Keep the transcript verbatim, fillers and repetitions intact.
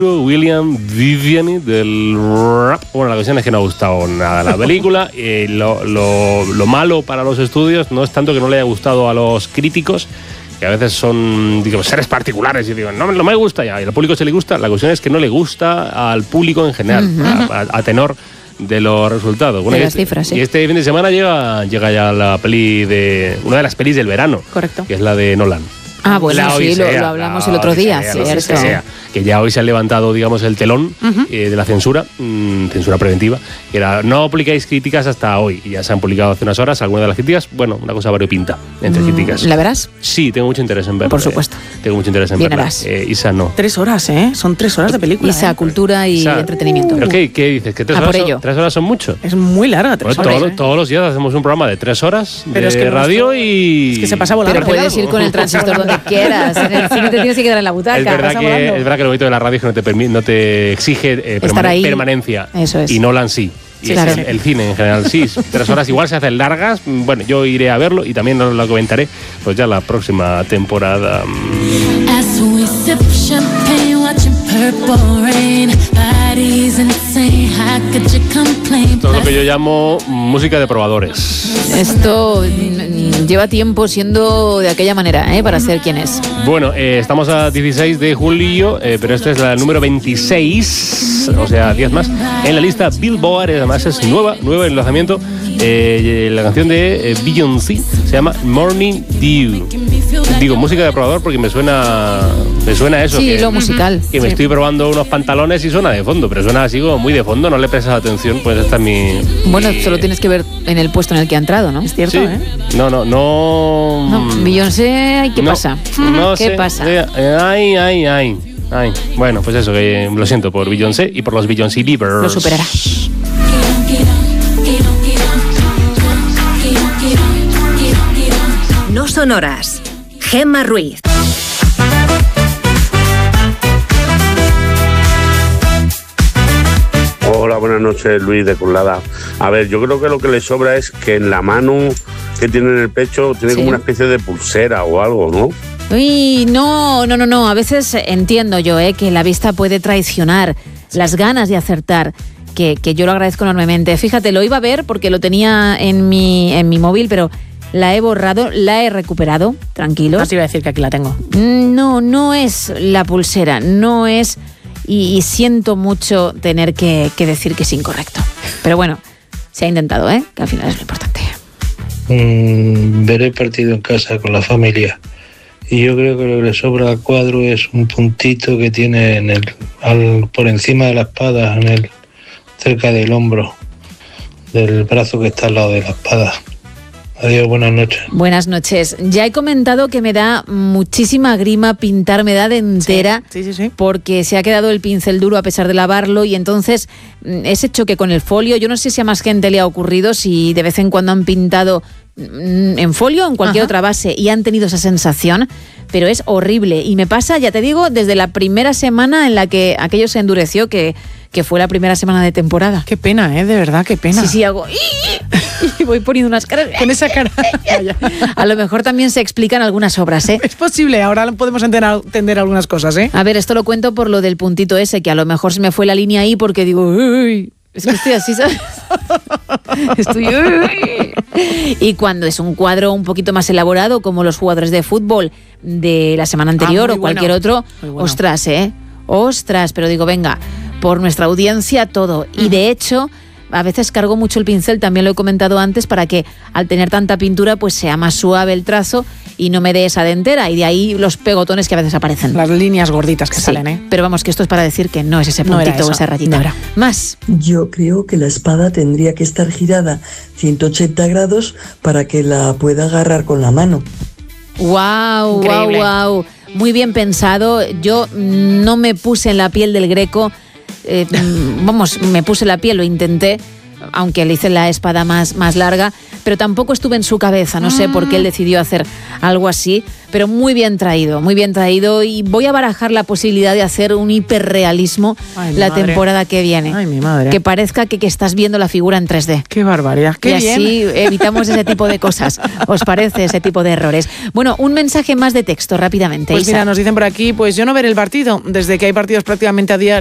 William Viviani del rap. Bueno, la cuestión es que no ha gustado nada la película. Eh, lo, lo, lo malo para los estudios no es tanto que no le haya gustado a los críticos, que a veces son, digamos, seres particulares y digo, no, no me gusta ya, y al público se le gusta. La cuestión es que no le gusta al público en general, uh-huh. a, a, a tenor de los resultados. Bueno, de y, las este, cifras, sí. y este fin de semana llega, llega ya la peli de, una de las pelis del verano. Correcto. Que es la de Nolan. Ah, bueno, la sí, lo, lo hablamos el otro día, sea, cierto. Que, sea, que ya hoy se ha levantado, digamos, el telón uh-huh. eh, de la censura, mmm, censura preventiva, que era, no publicáis críticas hasta hoy, y ya se han publicado hace unas horas algunas de las críticas, bueno, una cosa variopinta entre mm, críticas. ¿La verás? Sí, tengo mucho interés en verla. Por supuesto. Eh, tengo mucho interés en Bien verla. harás. Eh, Isa no. Tres horas, ¿eh? Son tres horas de película. Isa, ¿eh? cultura y Isa, entretenimiento. ¿Pero qué, qué dices? ¿Que tres, ah, horas por ello. Son, tres horas son mucho? Es muy larga, tres bueno, horas. Todo, ¿eh? Todos los días hacemos un programa de tres horas Pero de es que radio nuestro, y... Es que se pasa volando. Pero puedes ir con el transistor donde quieras. En el cine te tienes que quedar en la butaca. Es verdad, que, es verdad que lo bonito de la radio es que no te, permi- no te exige eh, Estar ahí. permanencia. Eso es. Y Nolan sí. Y Sí, es claro. el, el cine en general sí. Tres horas igual se hacen largas. Bueno, yo iré a verlo y también lo comentaré pues ya la próxima temporada. As we sip champagne, watching purple rain, bodies insane, how could you complain? Todo lo que yo llamo música de probadores. Esto mm, lleva tiempo siendo de aquella manera, ¿eh? Para ser quien es. Bueno, eh, estamos a dieciséis de julio, eh, pero esta es la número veintiséis, o sea, diez más, en la lista Billboard. Además es nueva, nueva en lanzamiento. Eh, la canción de eh, Beyoncé se llama Morning Dew. Digo, música de probador porque me suena me suena eso. Sí, que, lo musical. Que me sí. estoy probando unos pantalones y suena de fondo, pero suena así como muy de fondo, no le prestas atención, pues esta es mi... Bueno, solo tienes que ver en el puesto en el que ha entrado, ¿no? Es cierto, Sí. ¿eh? No, no, no... No, Beyoncé, ¿qué no, pasa? No ¿Qué sé, pasa? eh, ay, ay, ay, ay. Bueno, pues eso, que lo siento por Beyoncé y por los Beyoncé Beavers. Lo superará. No son horas. Gemma Ruiz. Hola, buenas noches, Luis de Colada. A ver, yo creo que lo que le sobra es que en la mano que tiene en el pecho tiene Sí. como una especie de pulsera o algo, ¿no? Uy, no, no, no, no. A veces entiendo yo, ¿eh? Que la vista puede traicionar las ganas de acertar. Que, que yo lo agradezco enormemente. Fíjate, lo iba a ver porque lo tenía en mi, en mi móvil, pero la he borrado, la he recuperado. Tranquilos. Así iba a decir que aquí la tengo. No, no es la pulsera, no es... Y, y siento mucho tener que, que decir que es incorrecto. Pero bueno, se ha intentado, ¿eh? Que al final es lo importante. Mm, veré el partido en casa con la familia. Y yo creo que lo que le sobra al cuadro es un puntito que tiene en el, al, por encima de la espada, en el, cerca del hombro, del brazo que está al lado de la espada. Adiós, buenas noches. Buenas noches. Ya he comentado que me da muchísima grima pintar, me da de entera, Sí, sí, sí. porque se ha quedado el pincel duro a pesar de lavarlo y entonces mm, ese choque con el folio, yo no sé si a más gente le ha ocurrido, si de vez en cuando han pintado mm, en folio o en cualquier Ajá. otra base y han tenido esa sensación, pero es horrible y me pasa, ya te digo, desde la primera semana en la que aquello se endureció, que, que fue la primera semana de temporada. Qué pena, ¿eh? De verdad, qué pena. Sí, sí, hago... Y voy poniendo unas caras... Con esa cara. A lo mejor también se explican algunas obras, ¿eh? Es posible, ahora podemos entender, entender algunas cosas, ¿eh? A ver, esto lo cuento por lo del puntito ese, que a lo mejor se me fue la línea ahí porque digo, uy, es que estoy así, ¿sabes? Estoy... uy. Y cuando es un cuadro un poquito más elaborado, como los jugadores de fútbol de la semana anterior Ah, muy o cualquier bueno. otro, Muy bueno. ostras, ¿eh? Ostras, pero digo, venga, por nuestra audiencia todo. Y de hecho... A veces cargo mucho el pincel, también lo he comentado antes, para que al tener tanta pintura pues sea más suave el trazo y no me dé esa dentera. Y de ahí los pegotones que a veces aparecen. Las líneas gorditas que Sí, salen, ¿eh? pero vamos, que esto es para decir que no es ese No era puntito o eso, esa rayita. no era. Más. Yo creo que la espada tendría que estar girada ciento ochenta grados para que la pueda agarrar con la mano. Wow, wow, Increíble. wow. Muy bien pensado. Yo no me puse en la piel del Greco. Eh, vamos, me puse la piel, lo intenté, aunque le hice la espada más, más larga, pero tampoco estuve en su cabeza, no sé por qué él decidió hacer algo así, pero muy bien traído, muy bien traído, y voy a barajar la posibilidad de hacer un hiperrealismo Ay, la madre. temporada que viene. Ay, mi madre. Que parezca que, que estás viendo la figura en tres D. Qué barbaridad, qué y así bien. evitamos ese tipo de cosas. ¿Os parece ese tipo de errores? Bueno, un mensaje más de texto rápidamente. Pues Isa. mira, nos dicen por aquí, pues yo no veré el partido, desde que hay partidos prácticamente a diario